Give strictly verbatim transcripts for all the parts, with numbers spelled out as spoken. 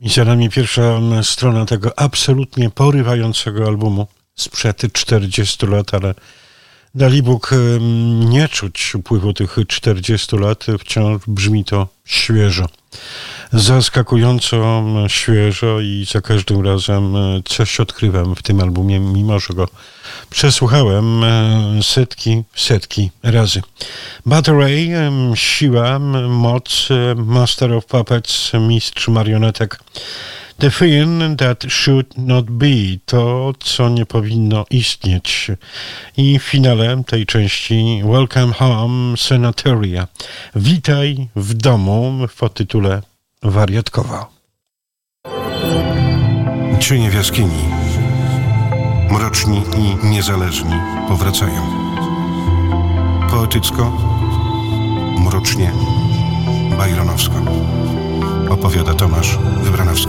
I za nami pierwsza strona tego absolutnie porywającego albumu sprzed czterdziestu lat, ale dalibóg nie czuć upływu tych czterdziestu lat, wciąż brzmi to świeżo. Zaskakująco świeżo i za każdym razem coś odkrywam w tym albumie, mimo że go przesłuchałem setki, setki razy. Battery, siła, moc, Master of Puppets, mistrz marionetek. The thing that should not be, to co nie powinno istnieć. I w finale tej części Welcome Home Sanatoria. Witaj w domu w podtytule Wariatkowa. Cienie w jaskini, mroczni i niezależni powracają. Poetycko, mrocznie, bajronowsko. Opowiada Tomasz Wybranowski.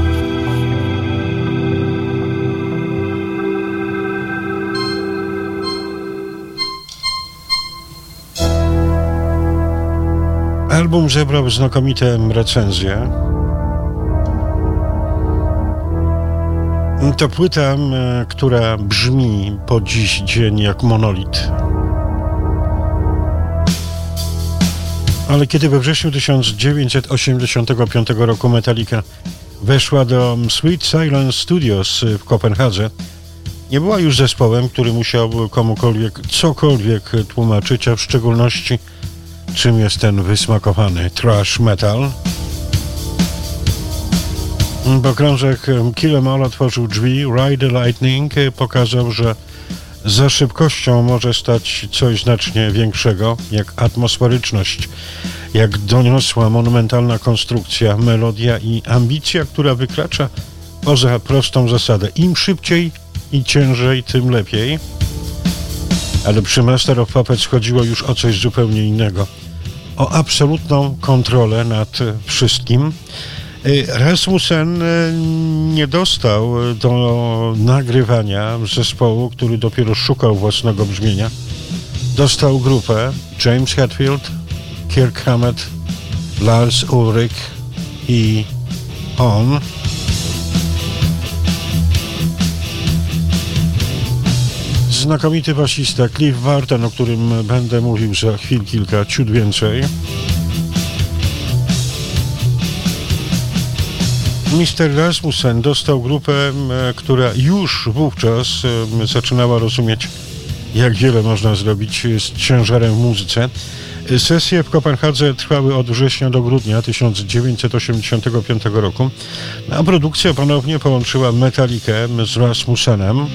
Album zebrał znakomite recenzje. To płyta, która brzmi po dziś dzień jak monolit. Ale kiedy we wrześniu tysiąc dziewięćset osiemdziesiątego piątego roku Metallica weszła do Sweet Silence Studios w Kopenhadze, nie była już zespołem, który musiał komukolwiek cokolwiek tłumaczyć, a w szczególności czym jest ten wysmakowany thrash metal. Bo krążek Kill 'Em All otworzył drzwi, Ride the Lightning pokazał, że za szybkością może stać coś znacznie większego, jak atmosferyczność, jak doniosła, monumentalna konstrukcja, melodia i ambicja, która wykracza poza prostą zasadę. Im szybciej i ciężej, tym lepiej. Ale przy Master of Puppets chodziło już o coś zupełnie innego. O absolutną kontrolę nad wszystkim. Rasmussen nie dostał do nagrywania zespołu, który dopiero szukał własnego brzmienia. Dostał grupę James Hetfield, Kirk Hammett, Lars Ulrich i on. Znakomity basista Cliff Barton, o którym będę mówił za chwil kilka, ciut więcej. mister Rasmussen dostał grupę, która już wówczas zaczynała rozumieć, jak wiele można zrobić z ciężarem w muzyce. Sesje w Kopenhadze trwały od września do grudnia tysiąc dziewięćset osiemdziesiątego piątego roku, a produkcja ponownie połączyła Metallicę z Rasmussenem.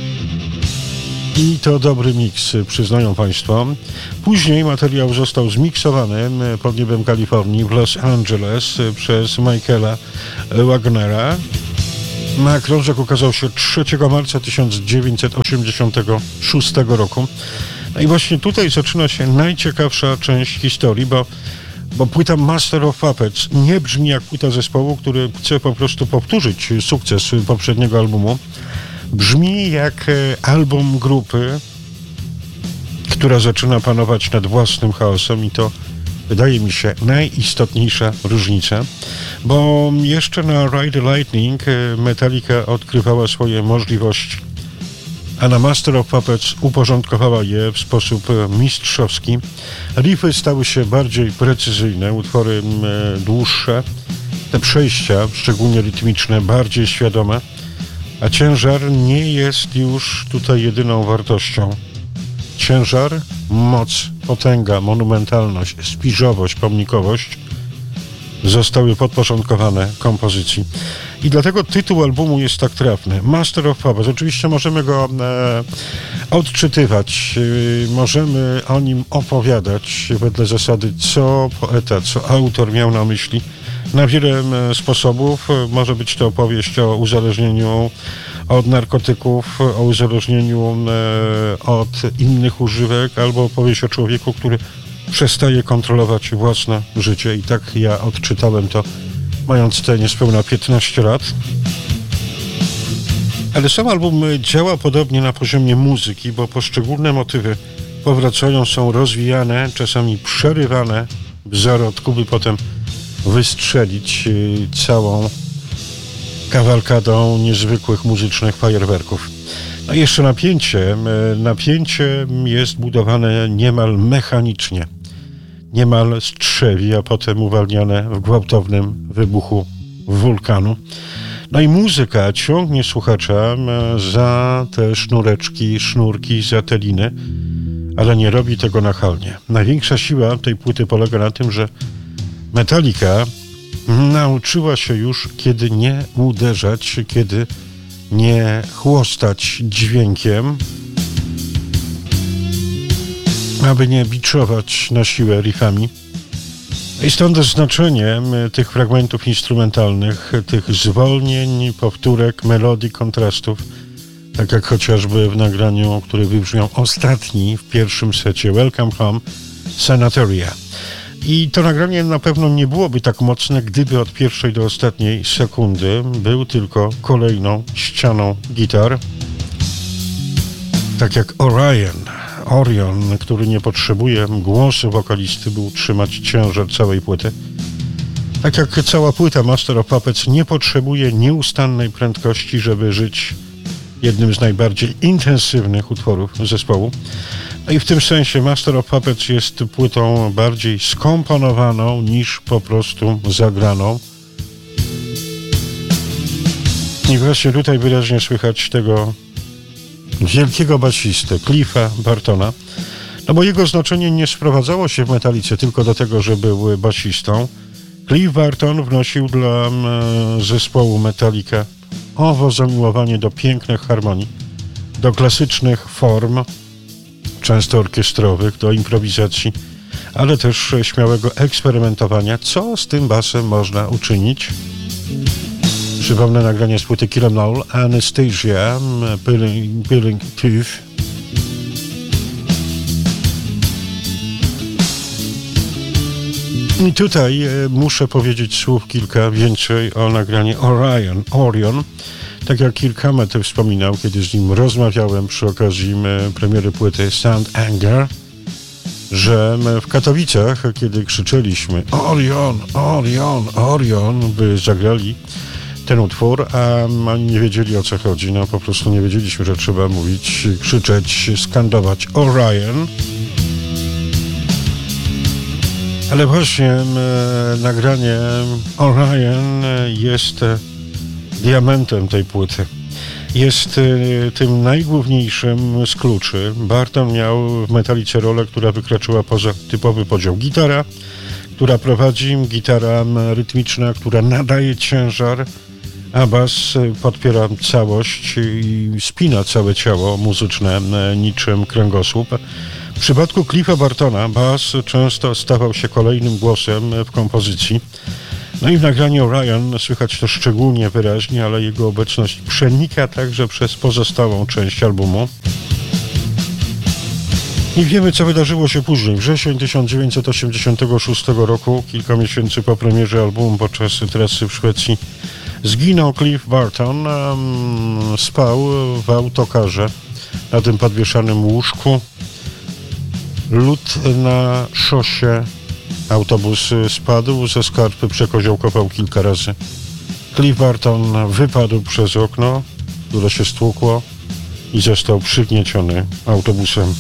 I to dobry miks, przyznają Państwo. Później materiał został zmiksowany pod niebem Kalifornii w Los Angeles przez Michaela Wagnera. Na krążek ukazał się trzeciego marca tysiąc dziewięćset osiemdziesiątego szóstego roku. No i właśnie tutaj zaczyna się najciekawsza część historii, bo, bo płyta Master of Puppets nie brzmi jak płyta zespołu, który chce po prostu powtórzyć sukces poprzedniego albumu. Brzmi jak album grupy, która zaczyna panować nad własnym chaosem i to wydaje mi się najistotniejsza różnica, bo jeszcze na Ride the Lightning Metallica odkrywała swoje możliwości, a na Master of Puppets uporządkowała je w sposób mistrzowski. Riffy stały się bardziej precyzyjne, utwory dłuższe, te przejścia, szczególnie rytmiczne, bardziej świadome. A ciężar nie jest już tutaj jedyną wartością. Ciężar, moc, potęga, monumentalność, spiżowość, pomnikowość zostały podporządkowane kompozycji. I dlatego tytuł albumu jest tak trafny. Master of Puppets. Oczywiście możemy go e, odczytywać, e, możemy o nim opowiadać wedle zasady, co poeta, co autor miał na myśli. Na wiele sposobów. Może być to opowieść o uzależnieniu od narkotyków, o uzależnieniu od innych używek, albo opowieść o człowieku, który przestaje kontrolować własne życie. I tak ja odczytałem to, mając te niespełna piętnaście lat. Ale sam album działa podobnie na poziomie muzyki, bo poszczególne motywy powracają, są rozwijane, czasami przerywane w zarodku, by potem wystrzelić całą kawalkadą niezwykłych muzycznych fajerwerków. No i jeszcze napięcie. Napięcie jest budowane niemal mechanicznie, niemal strzewi, a potem uwalniane w gwałtownym wybuchu wulkanu. No i muzyka ciągnie słuchacza za te sznureczki, sznurki, za te liny, ale nie robi tego nachalnie. Największa siła tej płyty polega na tym, że Metallica nauczyła się już, kiedy nie uderzać, kiedy nie chłostać dźwiękiem, aby nie biczować na siłę riffami. I stąd znaczenie tych fragmentów instrumentalnych, tych zwolnień, powtórek, melodii, kontrastów, tak jak chociażby w nagraniu, który wybrzmiał ostatni w pierwszym secie, Welcome Home, Sanatoria. I to nagranie na pewno nie byłoby tak mocne, gdyby od pierwszej do ostatniej sekundy był tylko kolejną ścianą gitar. Tak jak Orion, Orion, który nie potrzebuje głosu wokalisty, by utrzymać ciężar całej płyty. Tak jak cała płyta Master of Puppets nie potrzebuje nieustannej prędkości, żeby żyć jednym z najbardziej intensywnych utworów zespołu. No i w tym sensie Master of Puppets jest płytą bardziej skomponowaną niż po prostu zagraną. I właśnie tutaj wyraźnie słychać tego wielkiego basistę, Cliffa Bartona, no bo jego znaczenie nie sprowadzało się w Metallice tylko do tego, że był basistą. Cliff Barton wnosił dla zespołu Metallica owo zamiłowanie do pięknych harmonii, do klasycznych form, często orkiestrowych, do improwizacji, ale też śmiałego eksperymentowania, co z tym basem można uczynić. Przypomnę nagranie z płyty Kill 'Em All, Anastasia, Peeling, Peeling Tooth. I tutaj muszę powiedzieć słów kilka więcej o nagraniu Orion. Orion. Tak jak Kirk Hammett wspominał, kiedy z nim rozmawiałem przy okazji premiery płyty Sound Anger, że w Katowicach, kiedy krzyczeliśmy Orion, Orion, Orion, by zagrali ten utwór, a oni nie wiedzieli, o co chodzi. No po prostu nie wiedzieliśmy, że trzeba mówić, krzyczeć, skandować Orion. Ale właśnie e, nagranie Orion jest e, diamentem tej płyty. Jest e, tym najgłówniejszym z kluczy. Barton miał w Metallice rolę, która wykraczała poza typowy podział. Gitara, która prowadzi, gitara rytmiczna, która nadaje ciężar, a bas podpiera całość i spina całe ciało muzyczne niczym kręgosłup. W przypadku Cliffa Bartona bas często stawał się kolejnym głosem w kompozycji. No i w nagraniu Orion słychać to szczególnie wyraźnie, ale jego obecność przenika także przez pozostałą część albumu. I wiemy, co wydarzyło się później. Wrzesień tysiąc dziewięćset osiemdziesiątego szóstego roku, kilka miesięcy po premierze albumu podczas trasy w Szwecji, zginął Cliff Barton. Um, spał w autokarze na tym podwieszanym łóżku. Lód na szosie, autobus spadł, ze skarpy przekoziołkował kilka razy. Cliff Barton wypadł przez okno, które się stłukło i został przygnieciony autobusem.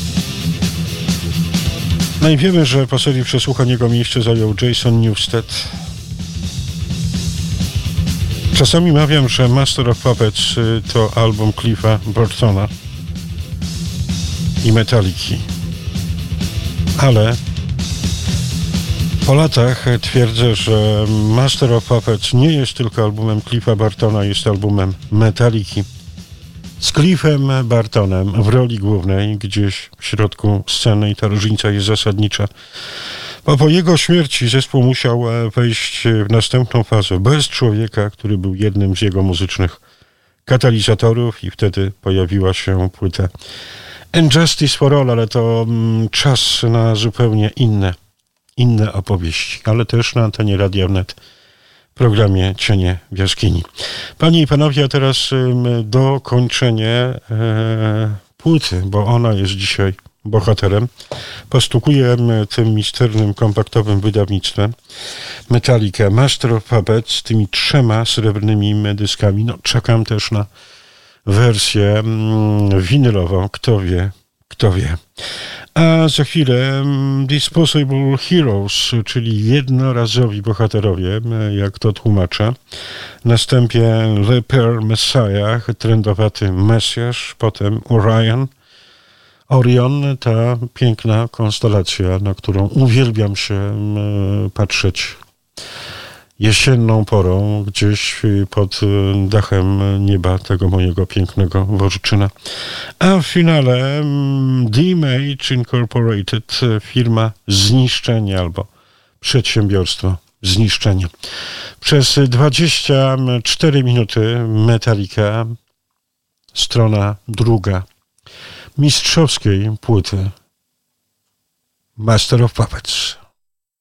No i wiemy, że po serii przesłuchań jego miejsce zajął Jason Newsted. Czasami mawiam, że Master of Puppets to album Cliffa Bartona i Metalliki. Ale po latach twierdzę, że Master of Puppets nie jest tylko albumem Cliffa Bartona, jest albumem Metalliki. Z Cliffem Bartonem w roli głównej, gdzieś w środku sceny, i ta różnica jest zasadnicza. Bo po jego śmierci zespół musiał wejść w następną fazę bez człowieka, który był jednym z jego muzycznych katalizatorów, i wtedy pojawiła się płyta And Justice for All, ale to mm, czas na zupełnie inne, inne opowieści, ale też na antenie Radia Wnet w programie Cienie w Jaskini. Panie i panowie, a teraz ym, dokończenie e, płyty, bo ona jest dzisiaj bohaterem. Postukuję tym misternym, kompaktowym wydawnictwem Metallica Master of Puppets z tymi trzema srebrnymi dyskami. No, czekam też na wersję winylową. Kto wie, kto wie. A za chwilę Disposable Heroes, czyli jednorazowi bohaterowie, jak to tłumaczę. Następnie Leper Messiah, trendowaty Mesjasz, potem Orion. Orion, ta piękna konstelacja, na którą uwielbiam się patrzeć jesienną porą, gdzieś pod dachem nieba tego mojego pięknego Wożyczyna. A w finale D-Mage Incorporated, firma zniszczenia albo przedsiębiorstwo zniszczenia. Przez dwadzieścia cztery minuty Metallica, strona druga mistrzowskiej płyty Master of Puppets.